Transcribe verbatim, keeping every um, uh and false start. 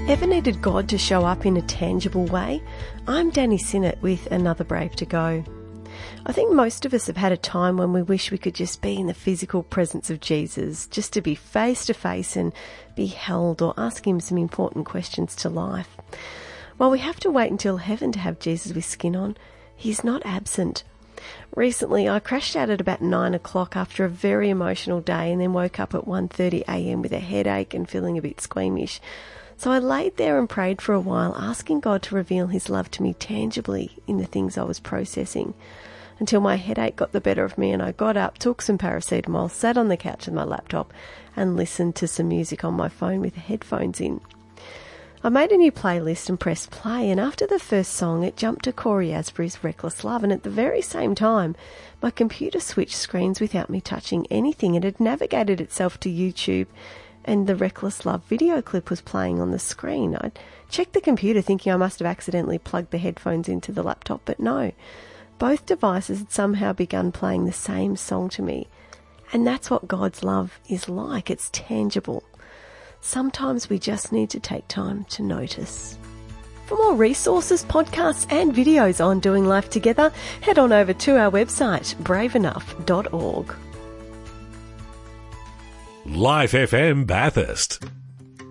Ever needed God to show up in a tangible way? I'm Danny Sinnott with Another Brave to Go. I think most of us have had a time when we wish we could just be in the physical presence of Jesus, just to be face to face and be held or ask him some important questions to life. While we have to wait until heaven to have Jesus with skin on, he's not absent. Recently, I crashed out at about nine o'clock after a very emotional day and then woke up at one thirty a m with a headache and feeling a bit squeamish. So I laid there and prayed for a while, asking God to reveal his love to me tangibly in the things I was processing, until my headache got the better of me and I got up, took some paracetamol, sat on the couch with my laptop and listened to some music on my phone with the headphones in. I made a new playlist and pressed play, and after the first song it jumped to Cory Asbury's Reckless Love, and at the very same time my computer switched screens without me touching anything. It had navigated itself to YouTube and the Reckless Love video clip was playing on the screen. I checked the computer thinking I must have accidentally plugged the headphones into the laptop, but no. Both devices had somehow begun playing the same song to me. And that's what God's love is like. It's tangible. Sometimes we just need to take time to notice. For more resources, podcasts and videos on doing life together, head on over to our website, brave enough dot org. Life F M Bathurst.